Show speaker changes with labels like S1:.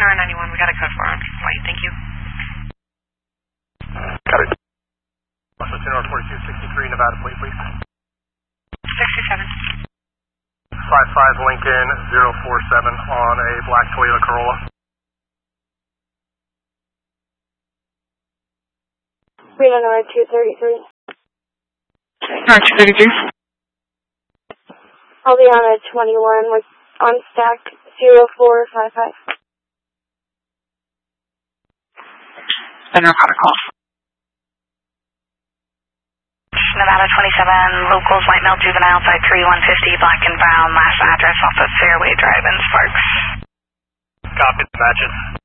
S1: R91, we got a code 4 on flight, thank you.
S2: Got it. Washington North 4263, Nevada, please.
S1: 67.
S2: 55 Lincoln 047 on a black Toyota Corolla.
S3: Reno North 233.
S1: North 233.
S3: I'll be on a 21 with on stack 0455.
S1: Center protocol.
S4: Nevada 27, locals, white male juvenile, side 3150, black and brown, last address off of Fairway Drive in Sparks.
S2: Copy, matches.